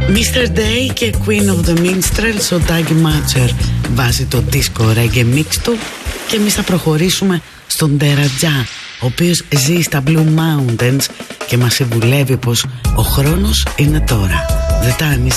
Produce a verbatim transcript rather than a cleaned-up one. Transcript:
μίστερ Day και Queen of the Minstrels, ο Dougie Matcher βάζει το disco reggae mix του και εμείς θα προχωρήσουμε στον Τερατζά, ο οποίος ζει στα Blue Mountains και μας συμβουλεύει πως ο χρόνος είναι τώρα. The time is